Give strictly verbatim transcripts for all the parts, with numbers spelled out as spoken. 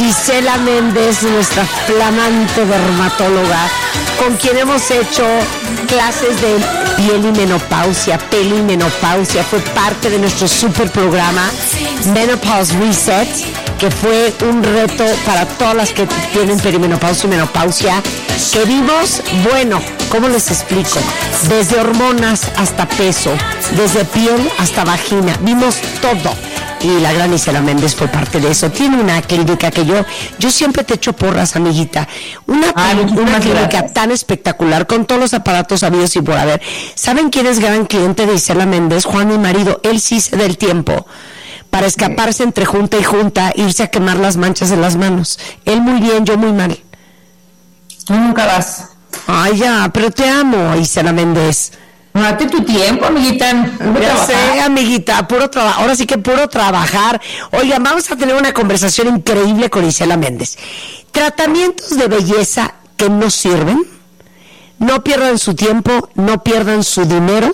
Isela Méndez, nuestra flamante dermatóloga, con quien hemos hecho clases de piel y menopausia, pelo y menopausia. Fue parte de nuestro super programa Menopause Reset, que fue un reto para todas las que tienen perimenopausia y menopausia, que vimos, bueno, ¿cómo les explico? Desde hormonas hasta peso, desde piel hasta vagina, vimos todo. Y la gran Isela Méndez fue parte de eso. Tiene una clínica que yo, yo siempre te echo porras, amiguita. Una, Ay, una clínica gracias. Tan espectacular, con todos los aparatos habidos y por haber. ¿Saben quién es gran cliente de Isela Méndez? Juan, mi marido. Él sí se da el tiempo para escaparse entre junta y junta, irse a quemar las manchas de las manos. Él muy bien, yo muy mal. Tú nunca vas. Ay, ya, pero te amo, Isela Méndez. Date tu tiempo, amiguita. Ya sé, amiguita, puro trabajo. Ahora sí que puro trabajar. Oigan, vamos a tener una conversación increíble con Isela Méndez. Tratamientos de belleza que no sirven, no pierdan su tiempo, no pierdan su dinero,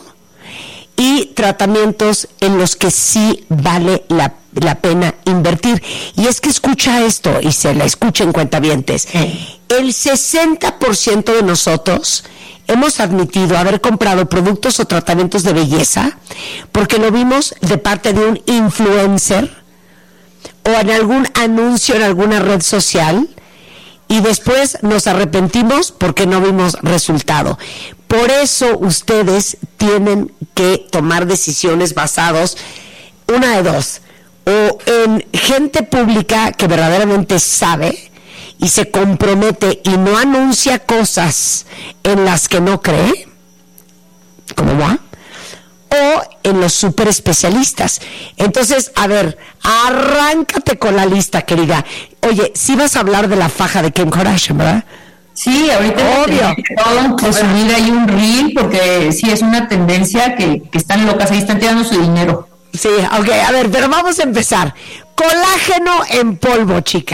y tratamientos en los que sí vale la, la pena invertir. Y es que escucha esto, Isela, escuchen, cuentavientes. Sí. El sesenta por ciento de nosotros hemos admitido haber comprado productos o tratamientos de belleza porque lo vimos de parte de un influencer o en algún anuncio en alguna red social, y después nos arrepentimos porque no vimos resultado. Por eso ustedes tienen que tomar decisiones basadas, una de dos, o en gente pública que verdaderamente sabe y se compromete y no anuncia cosas en las que no cree, ¿cómo va? O en los super especialistas. Entonces, a ver, arráncate con la lista, querida. Oye, sí vas a hablar de la faja de Kim Kardashian, ¿verdad? Sí, ahorita obvio. De subir ahí un reel, porque sí es una tendencia que, que están locas, ahí están tirando su dinero. Sí, ok, a ver, pero vamos a empezar. Colágeno en polvo, chica.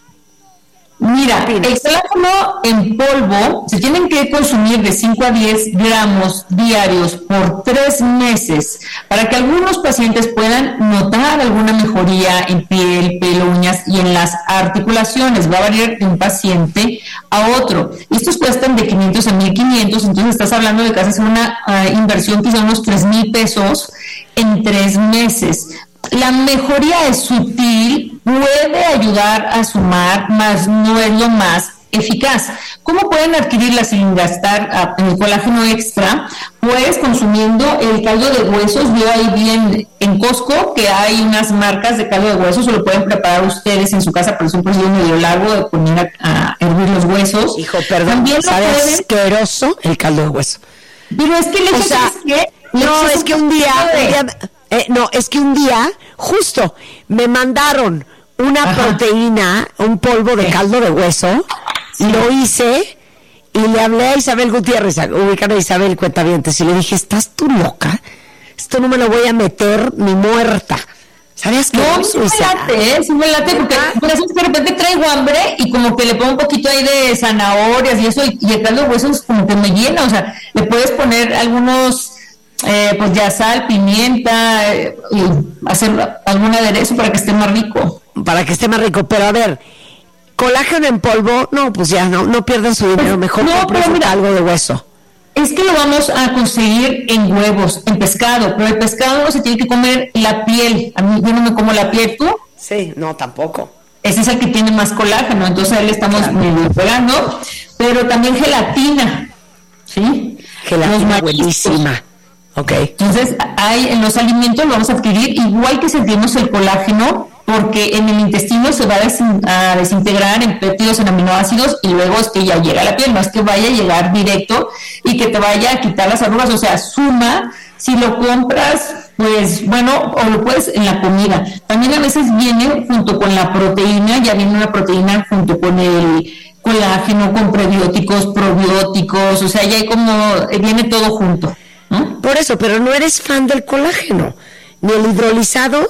Mira, el colágeno en polvo se tienen que consumir de cinco a diez gramos diarios por tres meses para que algunos pacientes puedan notar alguna mejoría en piel, pelo, uñas y en las articulaciones. Va a variar de un paciente a otro. Estos cuestan de quinientos a mil quinientos, entonces estás hablando de casi una uh, inversión quizá unos tres mil pesos en tres meses. La mejoría es sutil, puede ayudar a sumar, mas no es lo más eficaz. ¿Cómo pueden adquirirla sin gastar uh, el colágeno extra? Pues consumiendo el caldo de huesos. Yo ahí vi en, en Costco que hay unas marcas de caldo de huesos, se lo pueden preparar ustedes en su casa, pero es un proceso medio largo de poner a, a hervir los huesos. Hijo, perdón, también sabe pueden... asqueroso el caldo de hueso. Pero es que le o sea, que no, es que un día... Un día Eh, no, es que un día, justo, me mandaron una Ajá. proteína, un polvo de caldo de hueso, sí. Lo hice y le hablé a Isabel Gutiérrez, ubicada a Isabel Cuentavientes, y le dije, ¿estás tú loca? Esto no me lo voy a meter ni muerta. ¿Sabías que no? Sí me late, sí me late, porque por eso es que de repente traigo hambre y como que le pongo un poquito ahí de zanahorias y eso, y, y el caldo de huesos como que me llena, o sea, le puedes poner algunos... Eh, pues ya sal, pimienta, eh, y hacer algún aderezo para que esté más rico. Para que esté más rico, pero a ver, colágeno en polvo, no, pues ya no, no pierdan su dinero, mejor no, compren algo de hueso. Es que lo vamos a conseguir en huevos, en pescado, pero el pescado no se tiene que comer la piel. A mí yo no me como la piel, ¿tú? Sí, no, tampoco. Ese es el que tiene más colágeno, entonces ahí le estamos claro. pegando, pero también gelatina, ¿sí? Gelatina buenísima. Okay. Entonces, hay, en los alimentos lo vamos a adquirir igual que sentimos el colágeno, porque en el intestino se va a, desin, a desintegrar en péptidos, en aminoácidos, y luego es que ya llega a la piel, no es que vaya a llegar directo y que te vaya a quitar las arrugas, o sea, suma, si lo compras, pues bueno, o lo puedes en la comida. También a veces viene junto con la proteína, ya viene una proteína junto con el colágeno, con prebióticos, probióticos, o sea, ya hay como, viene todo junto. ¿Mm? Por eso, pero no eres fan del colágeno, ni el hidrolizado.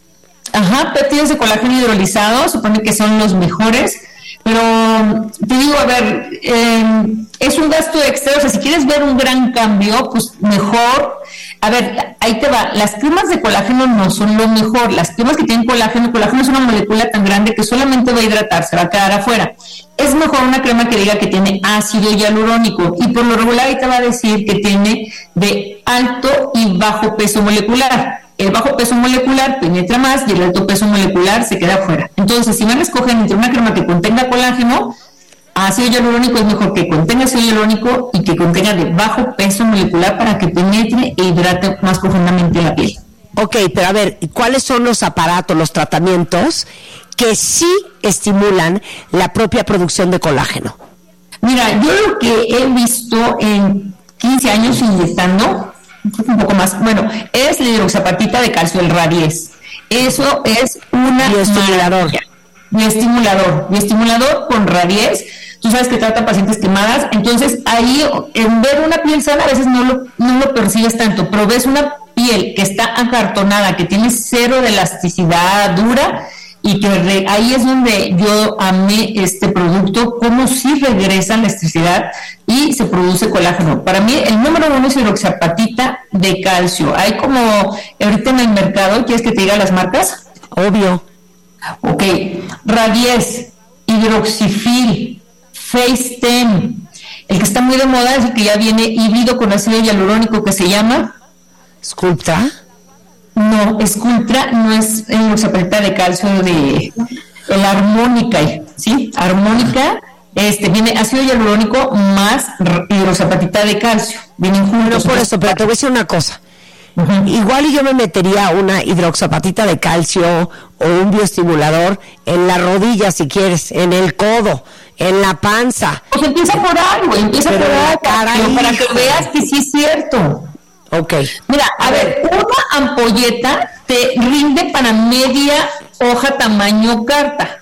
Ajá, péptidos de colágeno hidrolizado, supone que son los mejores, pero te digo, a ver, eh, es un gasto extra, o sea, si quieres ver un gran cambio, pues mejor a ver, ahí te va, las cremas de colágeno no son lo mejor, las cremas que tienen colágeno, colágeno es una molécula tan grande que solamente va a hidratar, se va a quedar afuera. Es mejor una crema que diga que tiene ácido hialurónico, y por lo regular ahí te va a decir que tiene de alto y bajo peso molecular. El bajo peso molecular penetra más y el alto peso molecular se queda afuera. Entonces, si van a escoger entre una crema que contenga colágeno, ácido hialurónico es mejor que contenga ácido hialurónico y que contenga de bajo peso molecular para que penetre e hidrate más profundamente la piel. Ok, pero a ver, ¿cuáles son los aparatos, los tratamientos que sí estimulan la propia producción de colágeno? Mira, yo lo que he visto en quince años inyectando, un poco más, bueno, es la hidroxapatita de calcio, el Radies. Eso es una bioestimulador. Bioestimulador, bioestimulador con Radies. Tú sabes que trata pacientes quemadas, entonces ahí en ver una piel sana a veces no lo, no lo percibes tanto, pero ves una piel que está acartonada, que tiene cero de elasticidad dura, y que re, ahí es donde yo amé este producto, cómo sí regresa la elasticidad y se produce colágeno. Para mí el número uno es hidroxapatita de calcio. Hay como ahorita en el mercado, ¿quieres que te diga las marcas? Obvio. Ok, Radies, Hidroxifil, Face Ten. El que está muy de moda es el que ya viene híbrido con ácido hialurónico, que se llama Sculptra. No, Sculptra no es hidroxapatita de calcio de el Armónica, ¿sí? Armónica, este viene ácido hialurónico más hidroxapatita de calcio. Vienen juntos. Pero por eso, pero te voy a decir una cosa. Uh-huh. Igual y yo me metería una hidroxapatita de calcio o un bioestimulador en la rodilla, si quieres, en el codo, en la panza. Pues empieza por algo, empieza pero por algo, caray, para que veas que sí es cierto. Ok. Mira, a ver, una ampolleta te rinde para media hoja tamaño carta.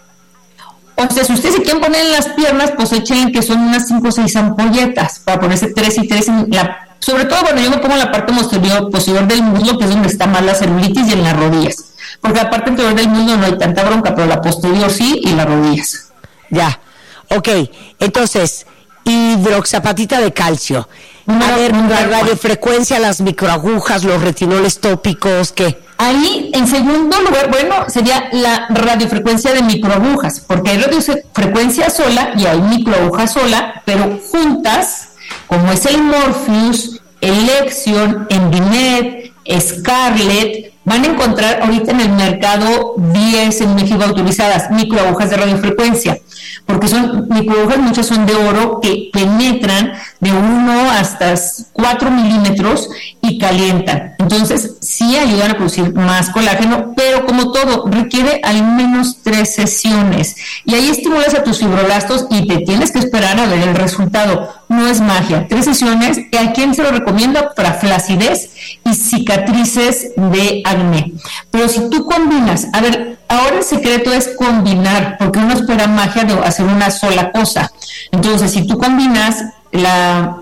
O sea, si ustedes se quieren poner en las piernas, pues echen que son unas cinco o seis ampolletas, para ponerse tres y tres en la... Sobre todo, bueno, yo me pongo en la parte posterior, posterior del muslo, que es donde está más la celulitis, y en las rodillas. Porque la parte anterior del muslo no hay tanta bronca, pero la posterior sí, y las rodillas. Ya, ok. Entonces, hidroxapatita de calcio. No, a ver, no, la no, radiofrecuencia, las microagujas, los retinoles tópicos, ¿qué? Ahí, en segundo lugar, bueno, sería la radiofrecuencia de microagujas, porque hay radiofrecuencia sola y hay microaguja sola, pero juntas, como es el Morpheus, el Lexion, Envimed, Scarlett, van a encontrar ahorita en el mercado diez en México autorizadas microagujas de radiofrecuencia, porque son microagujas, muchas son de oro, que penetran de uno hasta cuatro milímetros y calientan. Entonces sí ayudan a producir más colágeno, pero como todo, requiere al menos tres sesiones. Y ahí estimulas a tus fibroblastos y te tienes que esperar a ver el resultado. No es magia. Tres sesiones, ¿y a quién se lo recomiendo? Para flacidez y cicatrices de acné. Pero si tú combinas, a ver, ahora el secreto es combinar, porque uno espera magia de hacer una sola cosa. Entonces, si tú combinas la,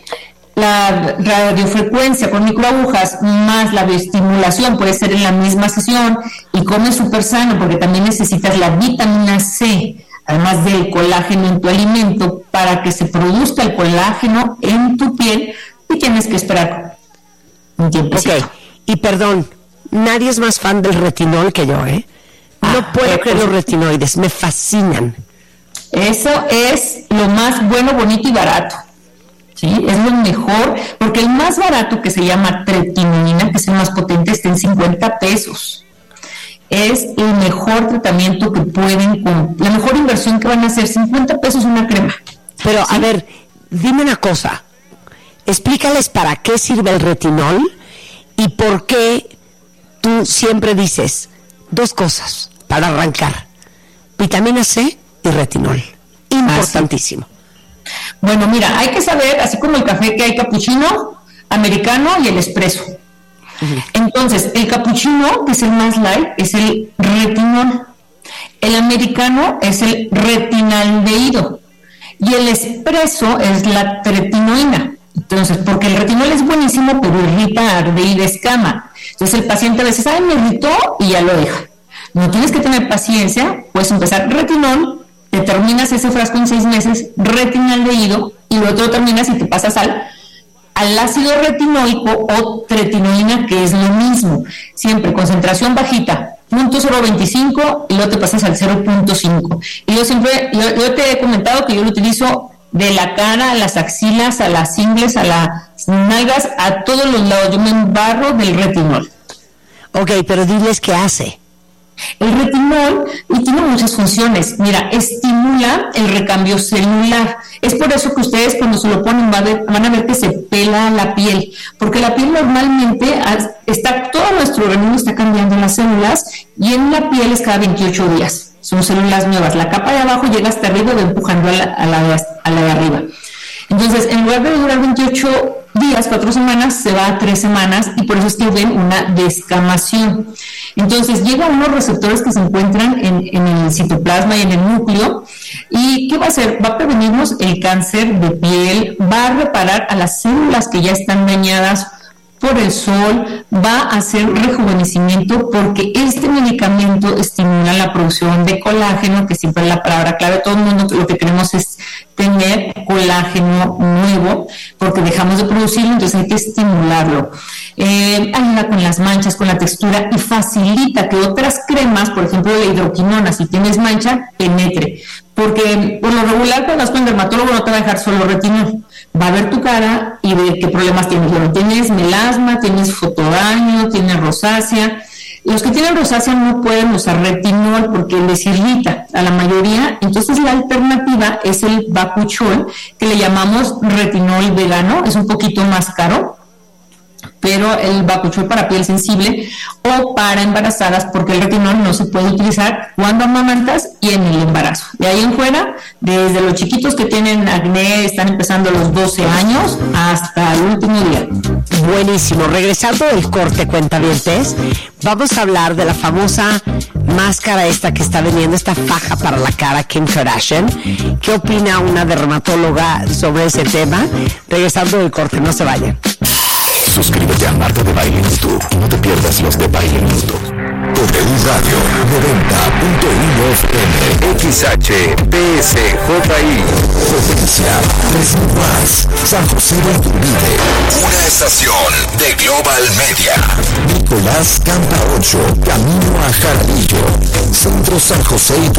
la radiofrecuencia con microagujas más la bioestimulación, puede ser en la misma sesión, y comes súper sano, porque también necesitas la vitamina C, además del colágeno en tu alimento, para que se produzca el colágeno en tu piel, y tienes que esperar un tiempo. Ok, y perdón, nadie es más fan del retinol que yo, ¿eh? No ah, puedo eh, creer pues, los retinoides, me fascinan. Eso es lo más bueno, bonito y barato. ¿Sí? Es lo mejor, porque el más barato, que se llama tretinoína, que es el más potente, está en cincuenta pesos. Es el mejor tratamiento que pueden, con la mejor inversión que van a hacer, cincuenta pesos una crema. Pero, ¿sí? A ver, dime una cosa, explícales para qué sirve el retinol y por qué tú siempre dices dos cosas para arrancar: vitamina C y retinol. Importantísimo. Ah, sí. Bueno, mira, hay que saber, así como el café, que hay capuchino, americano y el espresso. Uh-huh. Entonces, el capuchino, que es el más light, es el retinol. El americano es el retinaldehído. Y el espresso es la tretinoína. Entonces, porque el retinol es buenísimo, pero irrita, arde y descama. Entonces, el paciente a veces, ay, me irritó, y ya lo deja. No tienes que tener paciencia, puedes empezar retinol, te terminas ese frasco en seis meses, retinaldehído, y luego te lo terminas y te pasas al al ácido retinoico o tretinoína, que es lo mismo, siempre concentración bajita, punto cero veinticinco, y luego te pasas al cero punto cinco. Y yo siempre, yo, yo te he comentado que yo lo utilizo de la cara a las axilas, a las ingles, a las nalgas, a todos los lados. Yo me embarro del retinol. Ok, pero diles qué hace. El retinol y tiene muchas funciones. Mira, estimula el recambio celular. Es por eso que ustedes cuando se lo ponen van a ver, van a ver que se pela la piel, porque la piel normalmente está, todo nuestro organismo está cambiando las células, y en la piel es cada veintiocho días. Son células nuevas. La capa de abajo llega hasta arriba y va empujando a la, a la, de, a la de arriba. Entonces, en lugar de durar veintiocho días, cuatro semanas, se va a tres semanas, y por eso es que ven una descamación. Entonces, llega a unos receptores que se encuentran en, en el citoplasma y en el núcleo. ¿Y qué va a hacer? Va a prevenirnos el cáncer de piel, va a reparar a las células que ya están dañadas por el sol, va a hacer rejuvenecimiento, porque este medicamento estimula la producción de colágeno, que siempre es la palabra clave. Todo el mundo lo que queremos es tener colágeno nuevo, porque dejamos de producirlo, entonces hay que estimularlo. Eh, ayuda con las manchas, con la textura, y facilita que otras cremas, por ejemplo la hidroquinona, si tienes mancha, penetre. Porque por lo regular cuando vas con el dermatólogo no te va a dejar solo retinol, va a ver tu cara y ver qué problemas tienes. Bueno, tienes melasma, tienes fotodaño, tienes rosácea. Los que tienen rosácea no pueden usar retinol porque les irrita a la mayoría. Entonces la alternativa es el bakuchiol, que le llamamos retinol vegano. Es un poquito más caro, pero el bakuchiol para piel sensible o para embarazadas, porque el retinol no se puede utilizar cuando amamantas y en el embarazo. De ahí en fuera, desde los chiquitos que tienen acné, están empezando a los doce años, hasta el último día. Buenísimo. Regresando del corte, cuentavientes, vamos a hablar de la famosa máscara esta que está vendiendo, esta faja para la cara, Kim Kardashian. ¿Qué opina una dermatóloga sobre ese tema? Regresando del corte, no se vayan. Suscríbete a Marta de Baile en YouTube y no te pierdas los de Baile en YouTube. W Radio noventa punto uno F M, X H P S J I, Potencia tres mil más, San José de Iturbide. Una estación de Global Media. Nicolás Campa ocho, camino a Jaramillo. Centro San José Iturbide.